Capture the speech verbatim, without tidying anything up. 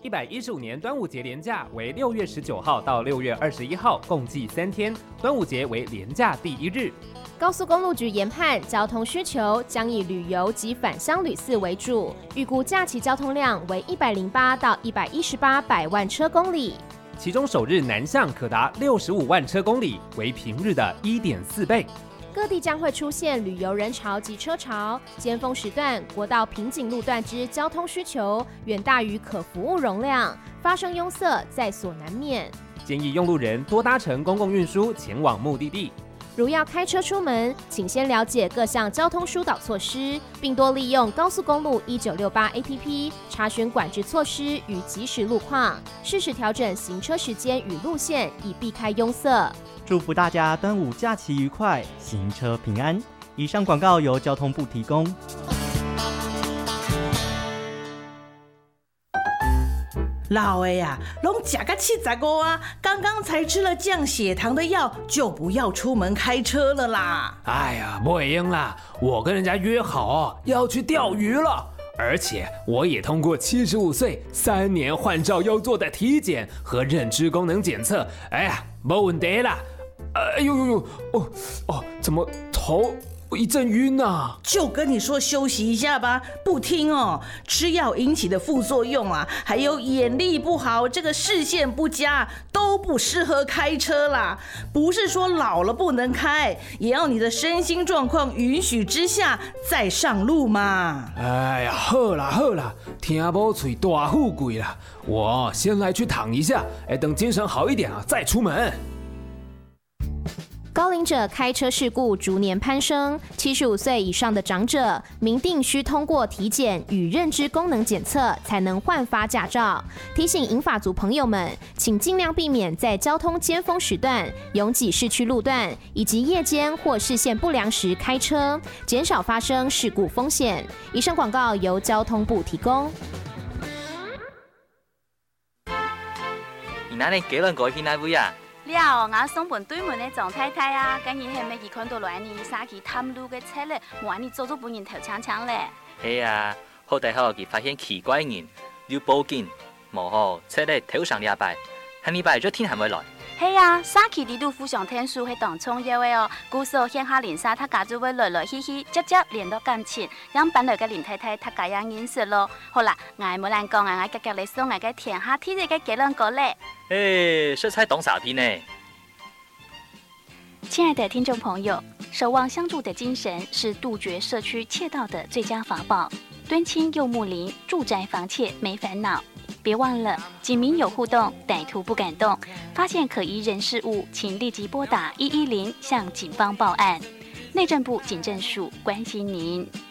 一百一十五年端午节连假为六月十九号到六月二十一号，共计三天。端午节为连假第一日。 高速公路局研判，交通需求将以旅游及返乡旅次为主，预估假期交通量为一百零八到一百一十八百万车公里。 其中首日南向可达六十五万车公里，为平日的一点四倍。 各地将会出现旅游人潮及车潮，尖峰时段国道瓶颈路段之交通需求远大于可服务容量，发生拥塞在所难免。 建议用路人多搭乘公共运输前往目的地。 如要开车出门，请先了解各项交通疏导措施，并多利用高速公路一九六八 A P P 查询管制措施与即时路况，适时调整行车时间与路线，以避开拥塞。 祝福大家端午假期愉快，行车平安。以上广告由交通部提供。 老的呀，拢吃个七十五啊！刚刚才吃了降血糖的药，就不要出门开车了啦。 哎呀，不会赢啦！我跟人家约好哦，要去钓鱼了，而且我也通过七十五岁三年换照要做的体检和认知功能检测。哎呀，没问题啦！哎呦呦呦，哦哦，怎么头一阵晕啊？ 就跟你说休息一下吧，不听哦。吃药引起的副作用啊，还有眼力不好，这个视线不佳，都不适合开车啦。不是说老了不能开，也要你的身心状况允许之下再上路嘛。 哎呀，好啦好啦，听某嘴大富贵啦，我先来去躺一下，哎，等精神好一点啊，再出门。 高龄者开车事故逐年攀升，七十五岁以上的长者，明定需通过体检与认知功能检测才能换发驾照。提醒银发族朋友们，请尽量避免在交通尖峰时段、拥挤市区路段以及夜间或视线不良时开车，减少发生事故风险。以上广告由交通部提供。 你哪里给人过去哪位啊？ 了，我送本对门的总太太啊，今日係咪佢看到來你沙去探路嘅車咧？我你做咗本人頭長長咧。 係啊，好大後佢發現奇怪人，要報警，無好車咧頭上禮拜，下禮拜咗天係咪來？ 係啊，沙去啲都互相聽書係當創業嘅哦，故事鄉下連沙他家就會來來去去，接接聯絡感情，讓本來嘅連太太他家樣認識咯。好啦，我冇人講，我格格嚟送我嘅天下天嘅幾兩個咧。 誒，這才懂傻逼呢！ 親愛的聽眾朋友，守望相助的精神是杜絕社區竊盜的最佳法寶。敦親又睦鄰，住宅防竊沒煩惱。別忘了，警民有互動，歹徒不敢動。發現可疑人事物，請立即撥打一一零向警方報案。內政部警政署關心您。